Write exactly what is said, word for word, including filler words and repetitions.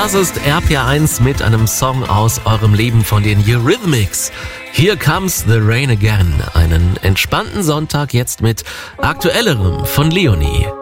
Das ist R P R eins mit einem Song aus eurem Leben von den Eurythmics. Here comes the rain again. Einen entspannten Sonntag jetzt mit aktuellerem von Leonie.